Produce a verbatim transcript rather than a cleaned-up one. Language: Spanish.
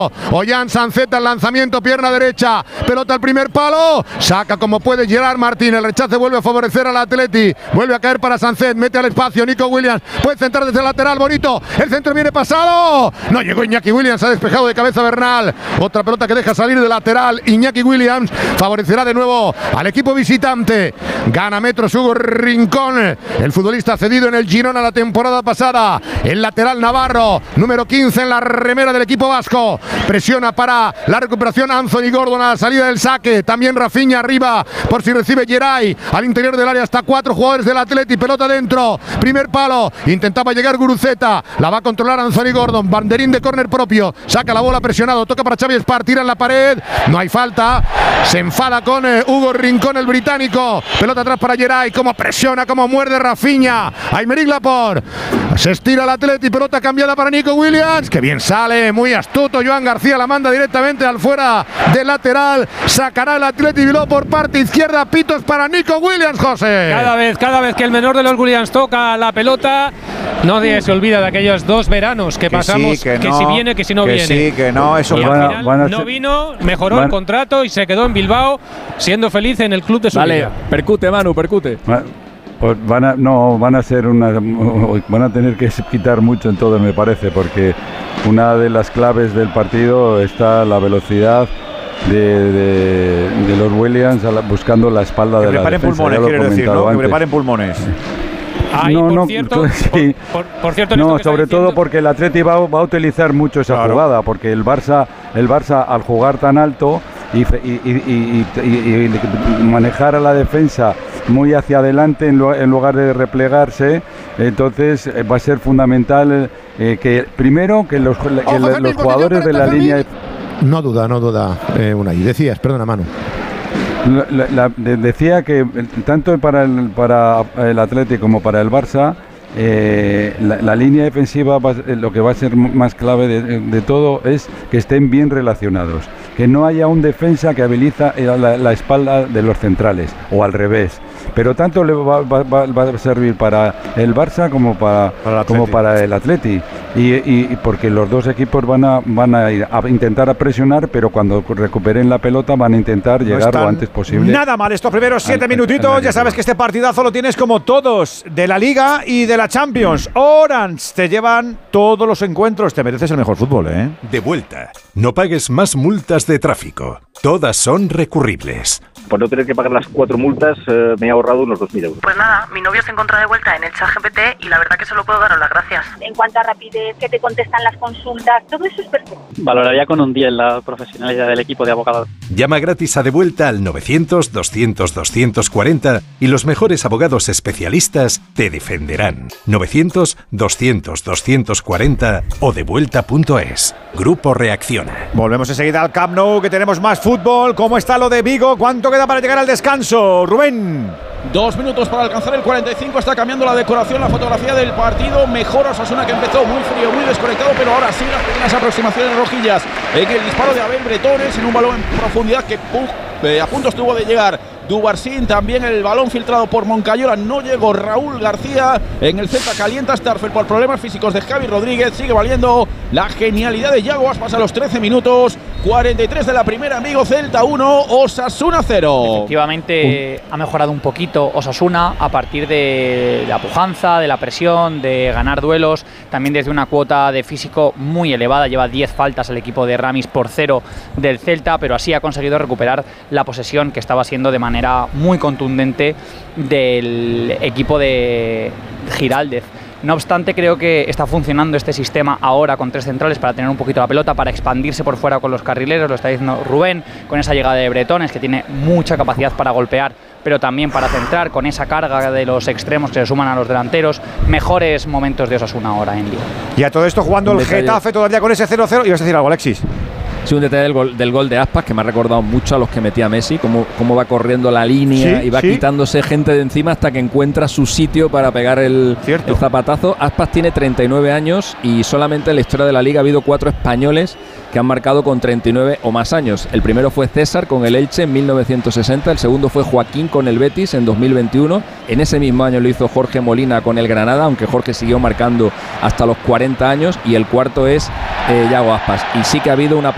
Ollán Sanceta, el lanzamiento, pierna derecha, pelota al primer palo, saca como puede Gerard Martín, el rechace vuelve a favorecer al Atleti, vuelve a caer para Sancet, mete al espacio, Nico Williams, puede centrar desde el lateral, bonito, el centro viene pasado, no llegó Iñaki Williams, ha despejado de cabeza Bernal, otra pelota que deja salir de lateral, Iñaki Williams, favorecerá de nuevo al equipo visitante, gana metros Hugo Rincón, el futbolista cedido en el Girona la temporada pasada, el lateral navarro, número quince en la remera del equipo vasco. Presiona para la recuperación Anthony Gordon a la salida del saque. También Rafinha arriba por si recibe Geray. Al interior del área hasta cuatro jugadores del Atleti. Pelota dentro. Primer palo. Intentaba llegar Guruceta. La va a controlar Anthony Gordon. Banderín de córner propio. Saca la bola presionado. Toca para Xavi Espar. Tira en la pared. No hay falta. Se enfada con eh, Hugo Rincón, el británico. Pelota atrás para Geray. Como presiona, como muerde Rafinha. Aymeric Laporte. Se estira el Atleti. Pelota cambiada para Nico Williams. Que bien sale. Muy astuto. Joan García la manda directamente al fuera del lateral. Sacará el Atleti Bilbao por parte izquierda. Pitos para Nico Williams, José. Cada vez, cada vez que el menor de los Williams toca la pelota, nadie se olvida de aquellos dos veranos que, que pasamos. Sí, que, que no, si viene, que si no que viene. Sí, que no, eso y van, al final van a no vino, mejoró van, el contrato y se quedó en Bilbao, siendo feliz en el club de su vale, vida. Percute, Manu, percute. Pues van a, no, van a ser una, van a tener que quitar mucho en todo, me parece, porque una de las claves del partido está la velocidad de, de, de los Williams buscando la espalda que de la defensa. Pulmones, quiero decir, ¿no? Que preparen pulmones. Ay, no, por, no, cierto, sí. por, por, por cierto, no, sobre todo porque el Atleti va, va a utilizar mucho esa claro. jugada, porque el Barça, el Barça al jugar tan alto y, y, y, y, y, y manejar a la defensa muy hacia adelante en, lo, en lugar de replegarse, entonces eh, va a ser fundamental eh, que primero que los, que Ojo, los, los jugadores de la línea de... No duda, no duda, eh, una y decías, perdona Manu. La, la, la, de, decía que tanto para el, para el Atlético como para el Barça, eh, la, la línea defensiva va, lo que va a ser más clave de, de todo es que estén bien relacionados, que no haya un defensa que habilita la, la espalda de los centrales o al revés. Pero tanto le va, va, va a servir para el Barça como para, para como para el Atleti. Y, y, y porque los dos equipos van a, van a ir a intentar a presionar, pero cuando recuperen la pelota van a intentar no llegar lo antes posible. Nada mal estos primeros siete al, minutitos. Al, ya sabes que este partidazo lo tienes como todos de la Liga y de la Champions. Orange, te llevan todos los encuentros. Te mereces el mejor fútbol, ¿eh? De vuelta. No pagues más multas de tráfico. Todas son recurribles. Por no tener que pagar las cuatro multas, eh, me he ahorrado unos dos mil euros. Pues nada, mi novio se encuentra de vuelta en el ChatGPT y la verdad que solo puedo daros las gracias. En cuanto a rapidez, que te contestan las consultas, todo eso es perfecto. Valoraría con un diez la profesionalidad del equipo de abogados. Llama gratis a De Vuelta al novecientos, doscientos, doscientos cuarenta y los mejores abogados especialistas te defenderán. novecientos, doscientos, doscientos cuarenta o devuelta punto es. Grupo Reacciona. Volvemos enseguida al Camp Nou, que tenemos más fútbol. ¿Cómo está lo de Vigo? ¿Cuánto queda para llegar al descanso? Rubén. Dos minutos para alcanzar el cuarenta y cinco. Está cambiando la decoración, la fotografía del partido. Mejor Osasuna, que empezó muy frío, muy desconectado, pero ahora sí las primeras aproximaciones rojillas en el disparo de Abel Bretones en un balón en profundidad que puf, eh, a punto estuvo de llegar Dubarsin. También el balón filtrado por Moncayola. No llegó Raúl García. En el Celta calienta Starfel por problemas físicos de Javi Rodríguez. Sigue valiendo la genialidad de Yago Aspas a los trece minutos. cuarenta y tres de la primera, amigo. Celta uno, Osasuna cero. Efectivamente uh. ha mejorado un poquito Osasuna a partir de la pujanza, de la presión, de ganar duelos. También desde una cuota de físico muy elevada. Lleva diez faltas el equipo de Ramis por cero del Celta, pero así ha conseguido recuperar la posesión que estaba siendo de manera muy contundente del equipo de Giraldez. No obstante, creo que está funcionando este sistema ahora con tres centrales para tener un poquito la pelota, para expandirse por fuera con los carrileros, lo está diciendo Rubén, con esa llegada de Bretones, que tiene mucha capacidad para golpear, pero también para centrar, con esa carga de los extremos que se suman a los delanteros. Mejores momentos de Osasuna ahora en Liga. Y a todo esto jugando el Getafe todavía con ese cero cero. ¿Ibas a decir algo, Alexis? Sí, un detalle del gol, del gol de Aspas que me ha recordado mucho a los que metía Messi, cómo, cómo va corriendo la línea sí, y va sí. quitándose gente de encima hasta que encuentra su sitio para pegar el, el zapatazo. Aspas tiene treinta y nueve años y solamente en la historia de la Liga ha habido cuatro españoles que han marcado con treinta y nueve o más años. El primero fue César con el Elche en mil novecientos sesenta, el segundo fue Joaquín con el Betis en dos mil veintiuno, en ese mismo año lo hizo Jorge Molina con el Granada, aunque Jorge siguió marcando hasta los cuarenta años, y el cuarto es eh, Yago Aspas. Y sí que ha habido una